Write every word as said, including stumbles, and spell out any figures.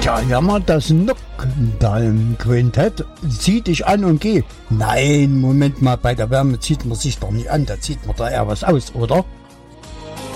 Tja, jammer das Nock da im Quintett. Zieh dich an und geh. Nein, Moment mal, bei der Wärme zieht man sich doch nicht an. Da zieht man da eher was aus, oder?